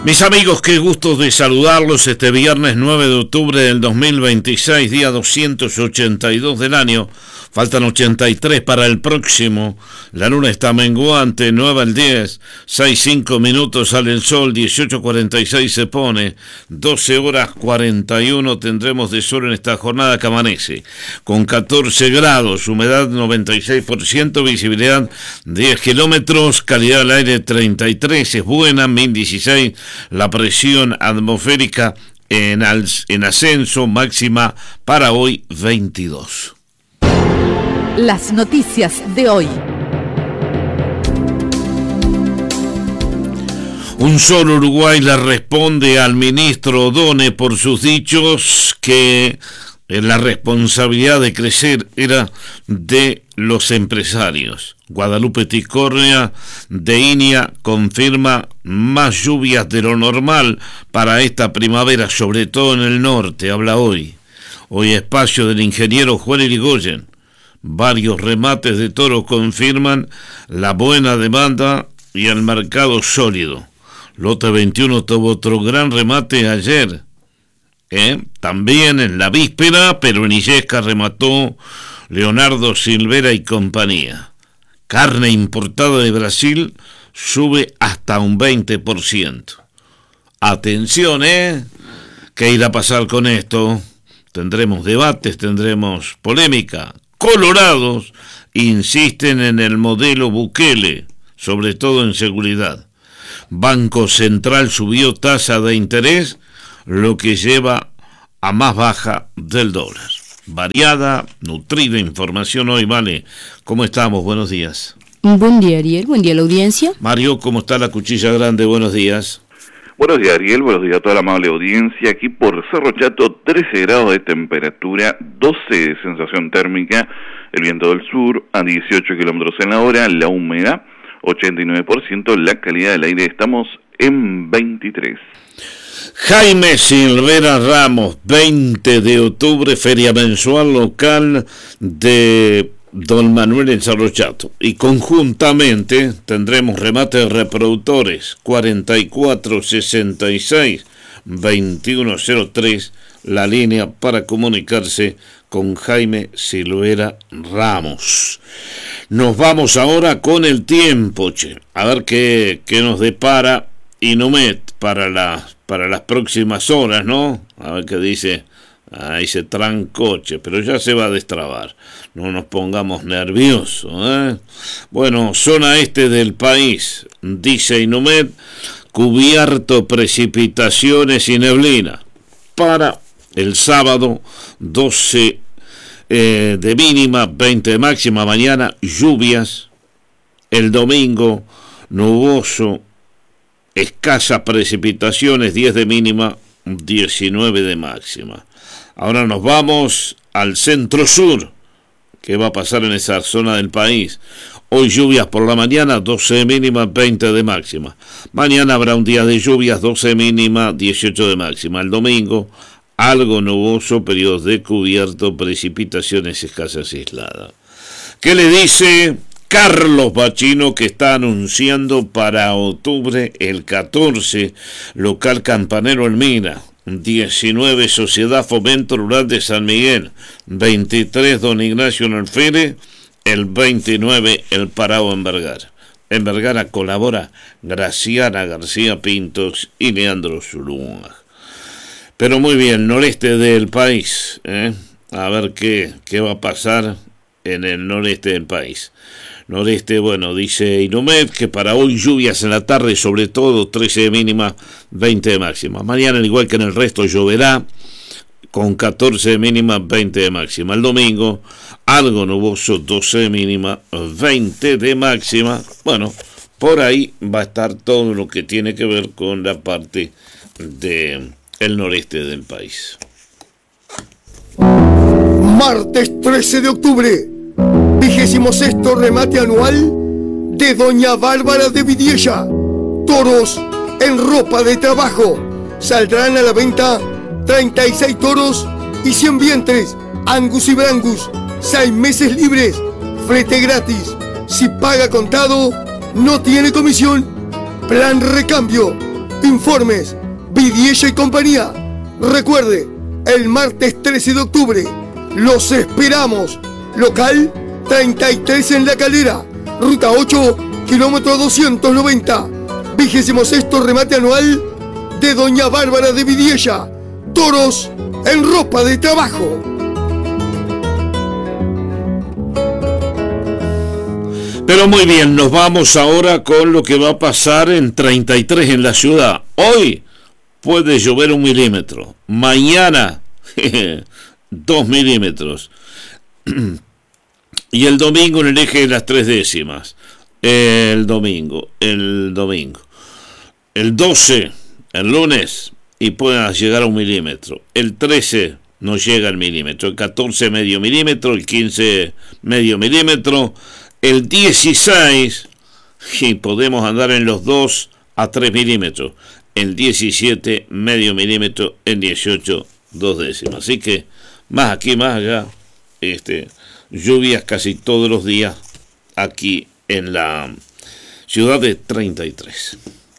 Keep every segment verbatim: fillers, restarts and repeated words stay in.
Mis amigos, qué gusto de saludarlos este viernes nueve de octubre del dos mil veintiséis, día doscientos ochenta y dos del año. Faltan ochenta y tres para el próximo. La luna está menguante, nueve al diez, seis cinco minutos sale el sol, dieciocho cuarenta y seis se pone, doce horas cuarenta y uno tendremos de sol en esta jornada que amanece. Con catorce grados, humedad noventa y seis por ciento, visibilidad diez kilómetros, calidad del aire treinta y tres, es buena, mil dieciséis. La presión atmosférica en, al, en ascenso, máxima para hoy veintidós. Las noticias de hoy. Un solo Uruguay le responde al ministro O'Donnell por sus dichos que la responsabilidad de crecer era de los empresarios. Guadalupe Tiscornia de INIA confirma más lluvias de lo normal para esta primavera, sobre todo en el norte, habla hoy. Hoy espacio del ingeniero Juan Irigoyen. Varios remates de toros confirman la buena demanda y el mercado sólido. Lote veintiuno tuvo otro gran remate ayer. ¿Eh? También en la víspera, pero en Illesca remató Leonardo Silvera y compañía. Carne importada de Brasil sube hasta un veinte por ciento. Atención, ¿eh? ¿Qué irá a pasar con esto? Tendremos debates, tendremos polémica. Colorados insisten en el modelo Bukele, sobre todo en seguridad. Banco Central subió tasa de interés, lo que lleva a más baja del dólar. Variada, nutrida información hoy, Vale. ¿Cómo estamos? Buenos días. Buen día, Ariel. Buen día, la audiencia. Mario, ¿cómo está la cuchilla grande? Buenos días. Buenos días, Ariel. Buenos días a toda la amable audiencia. Aquí por Cerro Chato, trece grados de temperatura, doce de sensación térmica, el viento del sur a dieciocho kilómetros en la hora, la humedad ochenta y nueve por ciento, la calidad del aire estamos en veintitrés. Jaime Silvera Ramos, veinte de octubre, feria mensual local de Don Manuel en Cerro Chato. Y conjuntamente tendremos remate de reproductores cuarenta y cuatro sesenta y seis veintiuno cero tres, la línea para comunicarse con Jaime Silvera Ramos. Nos vamos ahora con el tiempo, che. A ver qué, qué nos depara Inumet para, la, para las próximas horas, ¿no? A ver qué dice. Ahí se trancoche, pero ya se va a destrabar. No nos pongamos nerviosos, ¿eh? Bueno, zona este del país, dice Inumet, cubierto, precipitaciones y neblina. Para el sábado, doce eh, de mínima, veinte de máxima. Mañana, lluvias. El domingo, nuboso, escasas precipitaciones, diez de mínima, diecinueve de máxima. Ahora nos vamos al centro-sur. ¿Qué va a pasar en esa zona del país? Hoy lluvias por la mañana, doce de mínima, veinte de máxima. Mañana habrá un día de lluvias, doce de mínima, dieciocho de máxima. El domingo, algo nuboso, periodos de cubierto, precipitaciones escasas y aisladas. ¿Qué le dice Carlos Bachino, que está anunciando para octubre el catorce, local Campanero Elmira? diecinueve Sociedad Fomento Rural de San Miguel, veintitrés Don Ignacio en Alférez, el veintinueve El Parado en Vergara. En Vergara colabora Graciana García Pintos y Leandro Zuluaga. Pero muy bien, noreste del país, ¿eh? A ver qué, qué va a pasar en el noreste del país. Noreste, bueno, dice Inumet que para hoy lluvias en la tarde, sobre todo trece de mínima, veinte de máxima. Mañana, al igual que en el resto, lloverá con catorce de mínima, veinte de máxima. El domingo, algo nuboso, doce de mínima, veinte de máxima. Bueno, por ahí va a estar todo lo que tiene que ver con la parte del noreste del país. Martes trece de octubre. Vigésimo sexto remate anual de Doña Bárbara de Vidiella. Toros en ropa de trabajo. Saldrán a la venta treinta y seis toros y cien vientres, Angus y Brangus. seis meses libres, frete gratis. Si paga contado, no tiene comisión. Plan recambio. Informes, Vidiella y compañía. Recuerde, el martes trece de octubre, los esperamos. Local treinta y tres en La Calera, ruta ocho, kilómetro doscientos noventa. Vigésimo sexto remate anual de Doña Bárbara de Vidiella. Toros en ropa de trabajo. Pero muy bien, nos vamos ahora con lo que va a pasar en treinta y tres en la ciudad. Hoy puede llover un milímetro. Mañana, dos milímetros. Y el domingo en el eje de las tres décimas. El domingo, el domingo. El doce, el lunes, y pueden llegar a un milímetro. El trece no llega al milímetro. El catorce, medio milímetro. El quince, medio milímetro. El dieciséis, y podemos andar en los dos a tres milímetros. El diecisiete, medio milímetro. El dieciocho, dos décimas. Así que más aquí, más allá, este, lluvias casi todos los días aquí en la ciudad de treinta y tres.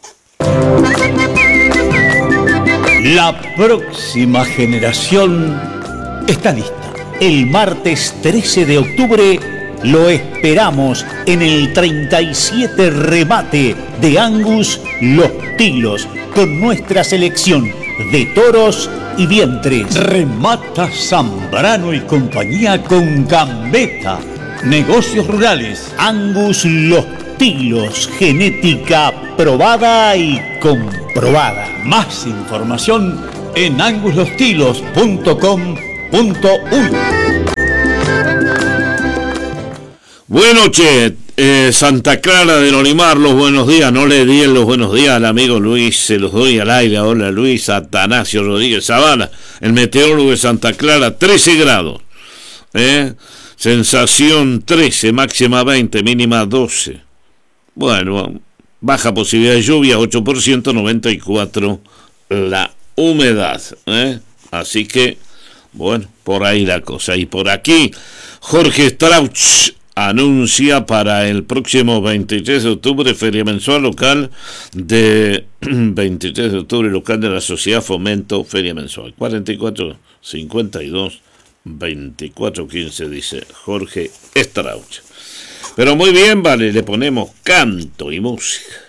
La próxima generación está lista. El martes trece de octubre lo esperamos en el treinta y siete remate de Angus Los Tilos, con nuestra selección de toros y vientres. Remata Zambrano y compañía con Gambetta. Negocios rurales. Angus Los Tilos, genética probada y comprobada. Más información en angus los tilos punto com punto uy. Bueno, che, eh, Santa Clara del Olimar, los buenos días. No le di los buenos días al amigo Luis, se los doy al aire. Hola Luis, Atanasio Rodríguez Zavala, el meteorólogo de Santa Clara, trece grados. ¿eh? Sensación trece, máxima veinte, mínima doce. Bueno, baja posibilidad de lluvia, ocho por ciento, noventa y cuatro por ciento la humedad. ¿eh? Así que, bueno, por ahí la cosa. Y por aquí, Jorge Strauch anuncia para el próximo veintitrés de octubre feria mensual local de veintitrés de octubre local de la Sociedad Fomento, feria mensual cuarenta y cuatro cincuenta y dos veinticuatro quince, dice Jorge Strauch. Pero muy bien, vale, le ponemos canto y música.